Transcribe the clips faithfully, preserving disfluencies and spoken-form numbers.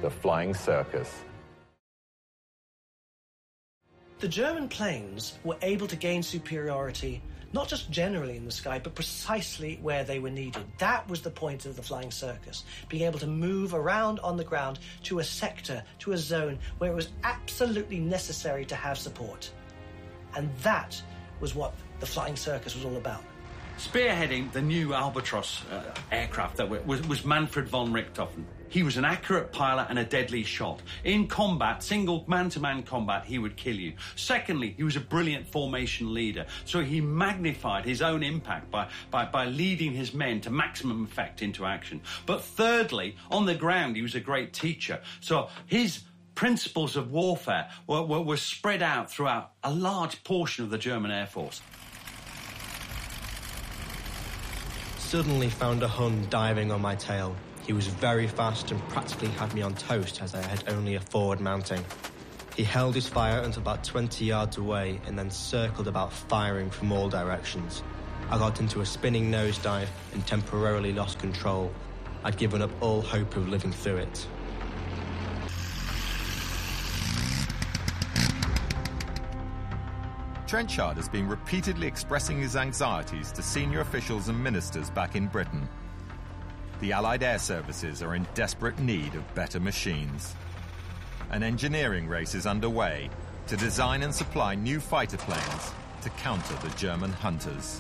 the Flying Circus. The German planes were able to gain superiority not just generally in the sky, but precisely where they were needed. That was the point of the Flying Circus, being able to move around on the ground to a sector, to a zone where it was absolutely necessary to have support. And that was what the Flying Circus was all about. Spearheading the new Albatros uh, aircraft that was, was Manfred von Richthofen. He was an accurate pilot and a deadly shot. In combat, single man-to-man combat, he would kill you. Secondly, he was a brilliant formation leader, so he magnified his own impact by, by, by leading his men to maximum effect into action. But thirdly, on the ground, he was a great teacher, so his principles of warfare were, were, were spread out throughout a large portion of the German Air Force. Suddenly found a Hun diving on my tail. He was very fast and practically had me on toast as I had only a forward mounting. He held his fire until about twenty yards away and then circled about firing from all directions. I got into a spinning nosedive and temporarily lost control. I'd given up all hope of living through it. Trenchard has been repeatedly expressing his anxieties to senior officials and ministers back in Britain. The Allied air services are in desperate need of better machines. An engineering race is underway to design and supply new fighter planes to counter the German Hunters.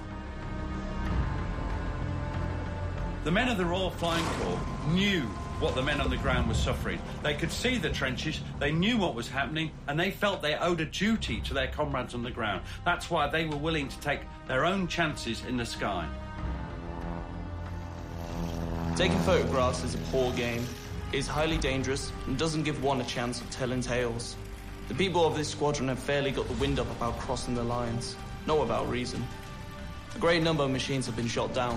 The men of the Royal Flying Corps knew what the men on the ground were suffering. They could see the trenches, they knew what was happening, and they felt they owed a duty to their comrades on the ground. That's why they were willing to take their own chances in the sky. Taking photographs is a poor game. It is highly dangerous and doesn't give one a chance of telling tales. The people of this squadron have fairly got the wind up about crossing the lines, not without reason. A great number of machines have been shot down.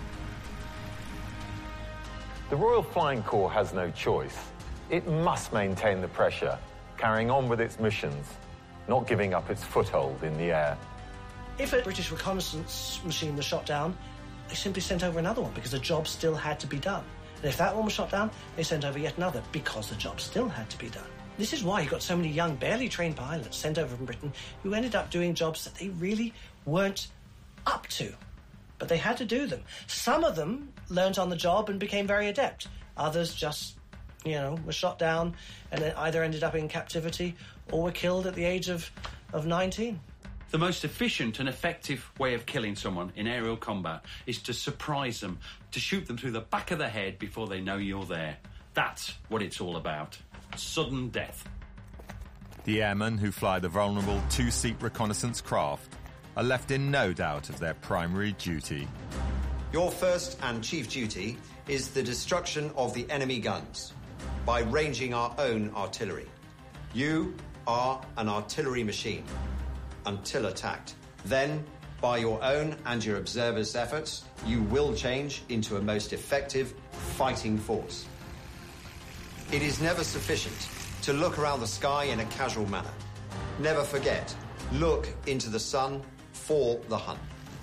The Royal Flying Corps has no choice. It must maintain the pressure, carrying on with its missions, not giving up its foothold in the air. If a British reconnaissance machine was shot down, they simply sent over another one because the job still had to be done. And if that one was shot down, they sent over yet another because the job still had to be done. This is why you got so many young, barely trained pilots sent over from Britain who ended up doing jobs that they really weren't up to. But they had to do them. Some of them learnt on the job and became very adept. Others just, you know, were shot down and then either ended up in captivity or were killed at the age of, of nineteen. The most efficient and effective way of killing someone in aerial combat is to surprise them, to shoot them through the back of the head before they know you're there. That's what it's all about. Sudden death. The airmen who fly the vulnerable two-seat reconnaissance craft are left in no doubt of their primary duty. Your first and chief duty is the destruction of the enemy guns by ranging our own artillery. You are an artillery machine until attacked. Then, by your own and your observers' efforts, you will change into a most effective fighting force. It is never sufficient to look around the sky in a casual manner. Never forget, look into the sun for the Hun.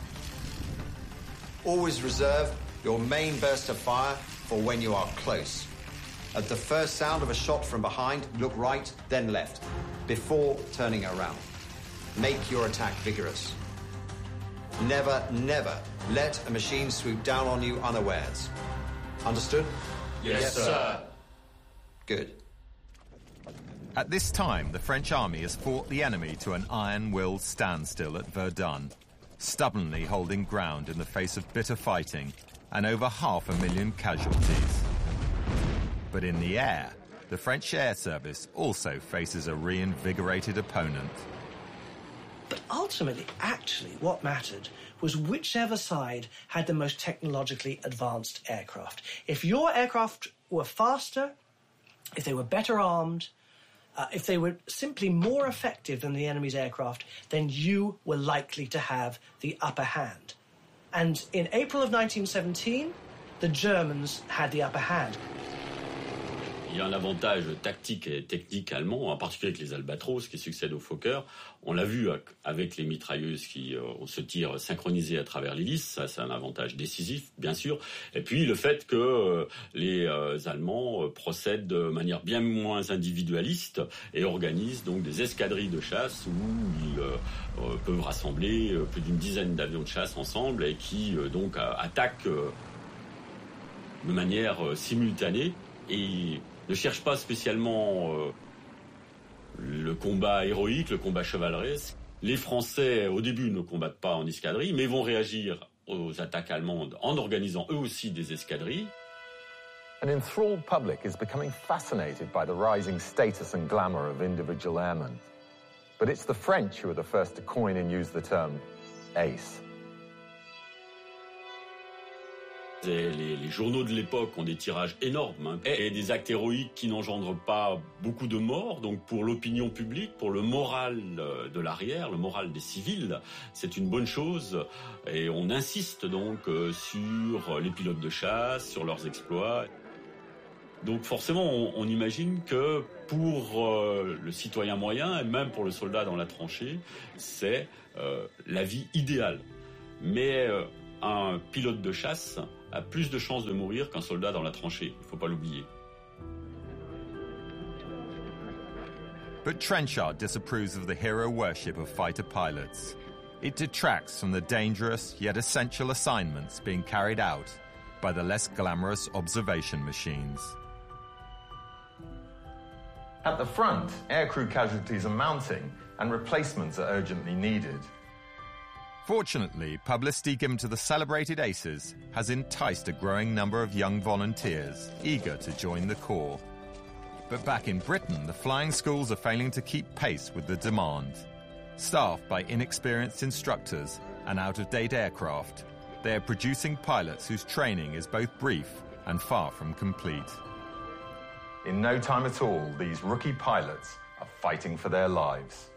Always reserve your main burst of fire for when you are close. At the first sound of a shot from behind, look right, then left, before turning around. Make your attack vigorous. Never, never let a machine swoop down on you unawares. Understood? Yes, yes sir. Good. At this time, the French army has fought the enemy to an iron-willed standstill at Verdun, stubbornly holding ground in the face of bitter fighting and over half a million casualties. But in the air, the French air service also faces a reinvigorated opponent. But ultimately, actually, what mattered was whichever side had the most technologically advanced aircraft. If your aircraft were faster, if they were better armed, Uh, if they were simply more effective than the enemy's aircraft, then you were likely to have the upper hand. And in April of nineteen seventeen, the Germans had the upper hand. Il y a un avantage tactique et technique allemand, en particulier avec les Albatros qui succèdent aux Fokker. On l'a vu avec les mitrailleuses qui euh, se tirent synchronisées à travers l'hélice. Ça, c'est un avantage décisif, bien sûr. Et puis le fait que euh, les euh, Allemands euh, procèdent de manière bien moins individualiste et organisent donc des escadrilles de chasse où ils euh, euh, peuvent rassembler euh, plus d'une dizaine d'avions de chasse ensemble et qui euh, donc euh, attaquent euh, de manière euh, simultanée et ne cherchent pas spécialement euh, le combat héroïque, le combat chevaleresque. Les Français, au début, ne combattent pas en escadrille, mais vont réagir aux attaques allemandes en organisant eux aussi des escadrilles. An enthralled public is becoming fascinated by the rising status and glamour of individual airmen. But it's the French who are the first to coin and use the term ace. Les, les journaux de l'époque ont des tirages énormes hein, et des actes héroïques qui n'engendrent pas beaucoup de morts. Donc pour l'opinion publique, pour le moral de l'arrière, le moral des civils, c'est une bonne chose. Et on insiste donc sur les pilotes de chasse, sur leurs exploits. Donc forcément, on, on imagine que pour euh, le citoyen moyen et même pour le soldat dans la tranchée, c'est euh, la vie idéale. Mais euh, un pilote de chasse a plus de chances de mourir qu'un soldat dans la tranchée. Il ne faut pas l'oublier. But Trenchard disapproves of the hero worship of fighter pilots. It detracts from the dangerous yet essential assignments being carried out by the less glamorous observation machines. At the front, aircrew casualties are mounting and replacements are urgently needed. Fortunately, publicity given to the celebrated aces has enticed a growing number of young volunteers eager to join the corps. But back in Britain, the flying schools are failing to keep pace with the demand. Staffed by inexperienced instructors and out-of-date aircraft, they are producing pilots whose training is both brief and far from complete. In no time at all, these rookie pilots are fighting for their lives.